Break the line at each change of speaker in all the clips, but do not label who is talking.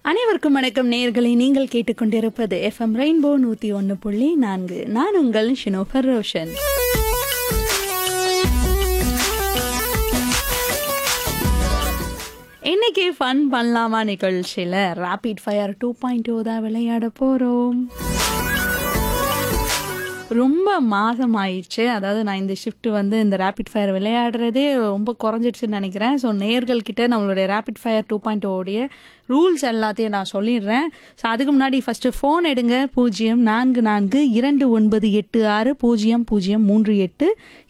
அனைவருக்கும் வணக்கம் நேயர்களை நீங்கள் கேட்டுக்கொண்டிருப்பது எஃப்எம் ரெயின்போ 101.4. நான் உங்கள் ஷினோஃபர் ரோஷன். இன்னைக்கு ஃபன் பண்ணலாமா நிகழ்ச்சியில் ரேபிட் ஃபயர் 2.0 தான் விளையாட போகிறோம். ரொம்ப மாதம் ஆயிடுச்சு. அதாவது நான் இந்த ஷிஃப்ட் இந்த ரேபிட் ஃபயர் விளையாடுறதே ரொம்ப குறைஞ்சிடுச்சுன்னு நினைக்கிறேன். ஸோ நேயர்கள்கிட்ட நம்மளுடைய ரேபிட் ஃபயர் 2.0 ரூல்ஸ் எல்லாத்தையும் நான் சொல்லிடுறேன். ஸோ அதுக்கு முன்னாடி ஃபஸ்ட்டு ஃபோன் எடுங்க. 044298600038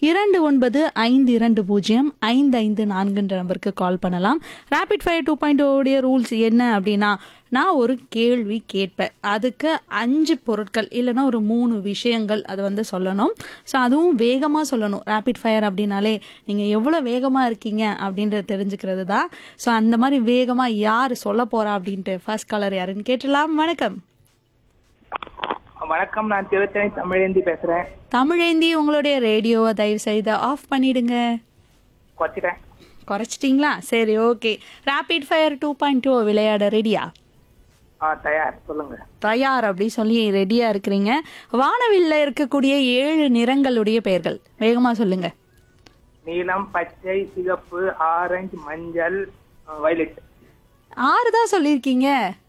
2952205554 நம்பருக்கு கால் பண்ணலாம். ரேபிட் ஃபயர் 2.0 ரூல்ஸ் என்ன அப்படின்னா, நான் ஒரு கேள்வி கேட்பேன். அதுக்கு 5 பொருட்கள் இல்லைன்னா ஒரு 3 விஷயங்கள் அது சொல்லணும். ஸோ அதுவும் வேகமாக சொல்லணும். ரேபிட் ஃபயர் அப்படின்னாலே நீங்கள் எவ்வளோ வேகமாக இருக்கீங்க அப்படின்றத தெரிஞ்சுக்கிறது தான். ஸோ அந்த மாதிரி வேகமாக யார் சொல்ல போகிறா அப்படின்ட்டு ஃபர்ஸ்ட் காலர் யாருன்னு கேட்டலாம். வணக்கம்.
வணக்கம், நான் திருத்தணி தமிழேந்தி பேசுறேன்.
தமிழேந்தி, உங்களுடைய ரேடியோவை தயவு செய்து ஆஃப் பண்ணிடுங்க. குறைச்சிட்டிங்களா? சரி, ஓகே. ரேபிட் ஃபயர் 2.0 விளையாட ரெடியா?
தயார், சொல்லுங்க.
தயார் அப்படி சொல்லி ரெடியா இருக்கிறீங்க. வானவில்ல இருக்கக்கூடிய 7 நிறங்களுடைய பெயர்கள் வேகமா சொல்லுங்க.
நீலம், பச்சை, சிகப்பு, ஆரஞ்சு, மஞ்சள், வயலட்.
6 தான் சொல்லியிருக்கீங்க.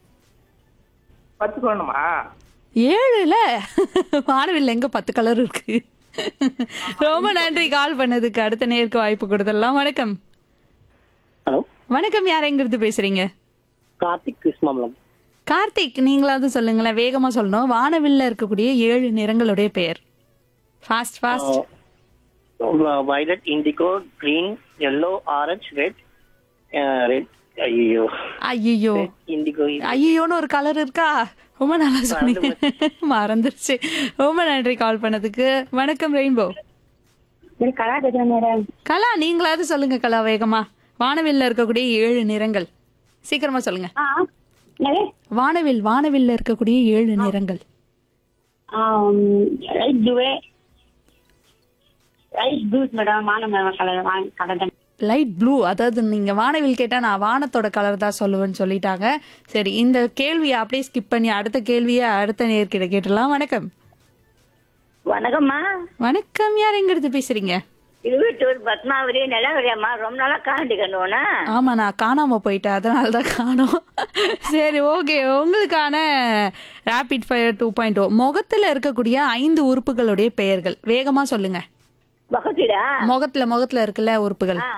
10 சொல்லணுமா?
7ல வானவில்ல எங்க 10 கலர் இருக்கு. ரொம்ப நன்றி கால் பண்ணதுக்கு. அடுத்த நேருக்கு வாய்ப்பு கொடுத்துடலாம். வணக்கம்.
ஹலோ,
வணக்கம். யார் எங்கிருந்து பேசுறீங்க?
கார்த்திக் கிருஷ்ணாமலம்.
கார்த்திக், நீங்களாவது சொல்லுங்களேன். வேகமா சொல்லணும். வானவில்ல இருக்கக்கூடிய 7 நிறங்களுடைய பெயர். Fast.
Violet, indigo, green, yellow, orange, red. ஐயோ, இண்டிகோ.
ஐயோன்னு ஒரு கலர் இருக்கா? ரொம்ப நல்லா சொன்னீங்க. மறந்துருச்சு. ரொம்ப நன்றி கால் பண்ணதுக்கு. வணக்கம் ரெயின்போ. கலா, நீங்களாவது சொல்லுங்க. கலா, வேகமா. வானவில்ல இருக்கக்கூடிய 7 நிறங்கள் சீக்கிரமா சொல்லுங்க. வானவில்ல இருக்கக்கூடிய 7 நிறங்கள். Light blue. அதாவது நீங்க வானவில் கேட்டா நான் வானத்தோட கலர் தான் சொல்லுவேன்னு சொல்லிட்டாங்க. சரி, இந்த கேள்வியை அப்படியே ஸ்கிப் பண்ணி அடுத்த கேள்வியை அடுத்த நேர்கிட்ட கேட்டலாம். வணக்கம்.
வணக்கம்மா.
வணக்கம். யார் எங்க இருந்து பேசுறீங்க?
இருபத்தூர் பத்மாவதி. நிலவரியாம்மா, ரொம்ப நாளா காண்டி கண்டோனா?
ஆமா, நான் காணாம போயிட்டேன், அதனாலதான் காணோம். சரி, ஓகே. உங்களுக்கான ரேபிட் ஃபயர் 2.0 முகத்துல இருக்கக்கூடிய 5 உறுப்புகளுடைய பெயர்கள் வேகமா சொல்லுங்க.
பகத்திடா?
முகத்துல இருக்குல்ல உறுப்புகள்.